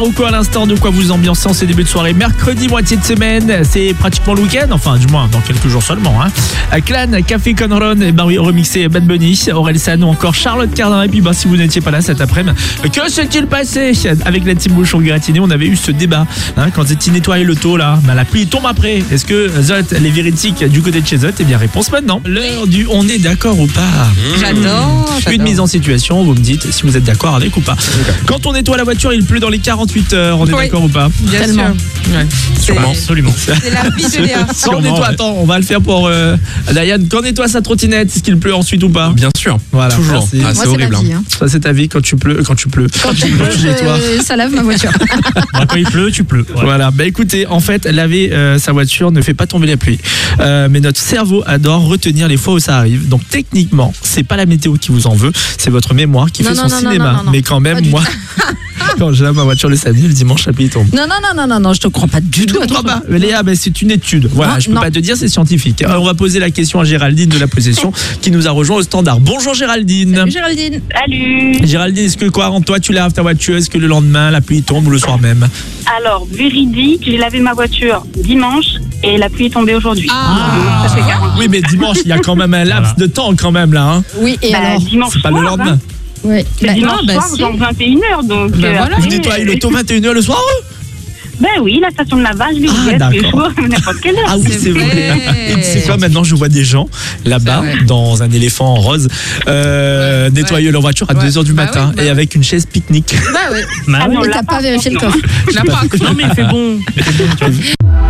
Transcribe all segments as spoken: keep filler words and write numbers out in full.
Beaucoup à l'instant, de quoi vous ambiancer en ces débuts de soirée. Mercredi, moitié de semaine, c'est pratiquement le week-end, enfin du moins dans quelques jours seulement. Hein. Clan, Café Conron, et ben oui, remixé Bad Bunny, Aurel San ou encore Charlotte Cardin. Et puis bah, si vous n'étiez pas là cet après-midi, que s'est-il passé avec la team Bouchon Gratiné? On avait eu ce débat hein, quand Zeti nettoyait le taux là, bah, la pluie tombe après. Est-ce que Zot, les véridiques du côté de chez Zot? Eh bien réponse maintenant. L'heure du on est d'accord ou pas. Mmh. J'adore, j'adore. Une mise en situation, vous me dites si vous êtes d'accord avec ou pas. Okay. Quand on nettoie la voiture, il pleut dans les quarante-huit heures, on est oui. d'accord ou pas? Bien Tellement. sûr. Ouais. Sûrement, absolument. C'est la vie de Léa. Quand on nettoie, attends, on va le faire pour euh, Diane. Quand on nettoie sa trottinette, est-ce qu'il pleut ensuite ou pas? Bien sûr. Voilà. Toujours. Ah, Moi, c'est horrible. C'est, vie, hein. Ça, c'est ta vie quand tu pleures. Quand tu pleures. Quand tu pleures, je... ça lave ma voiture. Bah, quand il pleut, tu pleures. Ouais. Voilà. Bah écoutez, en fait, laver euh, sa voiture ne fait pas tomber la pluie. Euh, mais notre cerveau adore retenir les fois où ça arrive. Donc techniquement, c'est pas la météo qui vous en veut, c'est votre mémoire qui non, fait non, son non, cinéma. Non, non, non, mais quand même, moi. Quand je lave ma voiture le samedi, le dimanche, la pluie tombe. Non, non, non, non, non, non, je te crois pas du tout. Je te crois pas. Mais Léa, ben, c'est une étude. Voilà, non, je peux non. pas te dire, c'est scientifique. Alors, on va poser la question à Géraldine de la Possession qui nous a rejoint au standard. Bonjour Géraldine. Salut Géraldine. Salut. Géraldine, est-ce que quoi, en toi, tu laves ta voiture? Est-ce que le lendemain, la pluie tombe ou le soir même? Alors, véridique, j'ai lavé ma voiture dimanche et la pluie est tombée aujourd'hui. Ah, ça fait gaffe. Oui, mais dimanche, il y a quand même un laps voilà. de temps quand même là. Hein. Oui, et bah, alors dimanche c'est pas soir, le lendemain. Hein. Oui. C'est bah, dimanche non, bah, soir, si. genre vingt et une heures donc. Bah, euh, voilà. Vous nettoyez l'auto vingt et une heures le soir? Ben oui, la station de lavage, les ah, ouverte, les jours, n'importe quelle heure. Ah oui, c'est, c'est vrai. vrai. Et tu sais quoi, maintenant je vois des gens là-bas dans un éléphant rose euh, ouais, nettoyer ouais. leur voiture à ouais. deux heures du matin bah oui, bah et oui. avec une chaise pique-nique. Bah oui. Bah ah, oui. Non, t'as pas vérifié le coffre. La Pâques. Non mais il fait bon. Il fait bon, tu vois.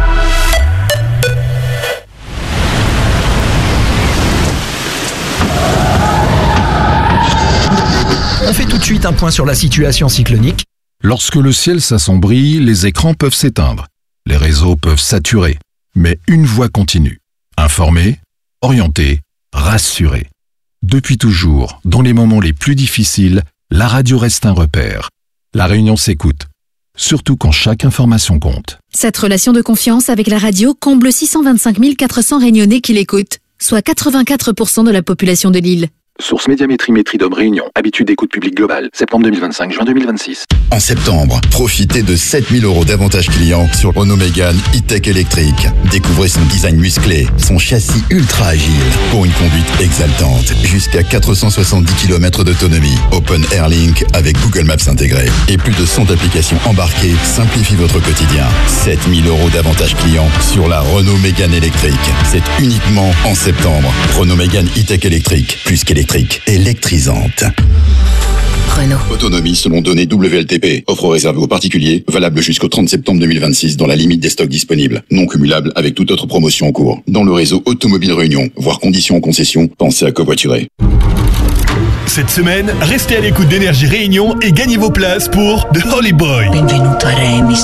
On fait tout de suite un point sur la situation cyclonique. Lorsque le ciel s'assombrit, les écrans peuvent s'éteindre, les réseaux peuvent saturer, mais une voix continue. Informer, orienter, rassurer. Depuis toujours, dans les moments les plus difficiles, la radio reste un repère. La Réunion s'écoute, surtout quand chaque information compte. Cette relation de confiance avec la radio comble six cent vingt-cinq mille quatre cents Réunionnais qui l'écoutent, soit quatre-vingt-quatre pour cent de la population de l'île. Source Médiamétrie Métridom Réunion. Habitude d'écoute publique globale. Septembre deux mille vingt-cinq, juin deux mille vingt-six. En septembre, profitez de sept mille euros d'avantages clients sur Renault Mégane E-Tech électrique. Découvrez son design musclé, son châssis ultra agile pour une conduite exaltante. Jusqu'à quatre cent soixante-dix kilomètres d'autonomie. Open Air Link avec Google Maps intégré. Et plus de cent applications embarquées simplifient votre quotidien. sept mille euros d'avantages clients sur la Renault Mégane électrique. C'est uniquement en septembre. Renault Mégane E-Tech électrique. Plus qu'électrique. Électrisante. Renault. Autonomie selon données W L T P. Offre réservée aux particuliers, valable jusqu'au trente septembre deux mille vingt-six dans la limite des stocks disponibles. Non cumulable avec toute autre promotion en cours. Dans le réseau Automobile Réunion, voire conditions en concession, pensez à covoiturer. Cette semaine, restez à l'écoute d'Énergie Réunion et gagnez vos places pour The Holy Boy. Benvenuto a Remis.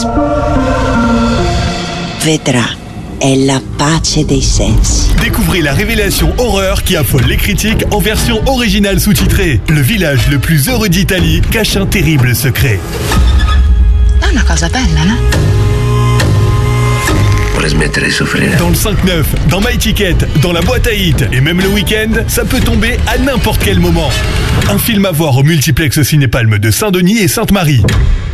Vedrà. È la pace dei sensi. Découvrez la révélation horreur qui affole les critiques en version originale sous-titrée. Le village le plus heureux d'Italie cache un terrible secret. È una cosa bella, no? Dans le cinq neuf, dans MyTicket, dans la boîte à hits et même le week-end, ça peut tomber à n'importe quel moment. Un film à voir au multiplex Cinépalme de Saint-Denis et Sainte-Marie.